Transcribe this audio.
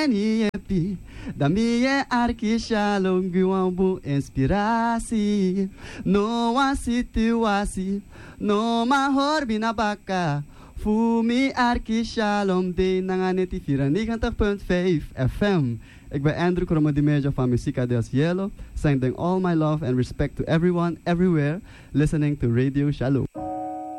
ni epi da mie arki shalom guambu inspirasi no one situasi no mahor binabaka fumi arki shalom de nanganeti 94.5 FM. Ik ben Andrew Kromodimejo van Musica del Cielo, sending all my love and respect to everyone, everywhere, listening to Radio Shalom.